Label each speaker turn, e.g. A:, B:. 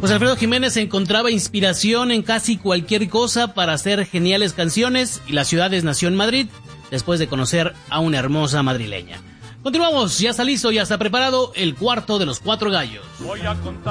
A: José Alfredo Jiménez encontraba inspiración en casi cualquier cosa para hacer geniales canciones y la ciudad nació en Madrid después de conocer a una hermosa madrileña. Continuamos, ya está listo, ya está preparado el cuarto de los cuatro gallos. Voy a contar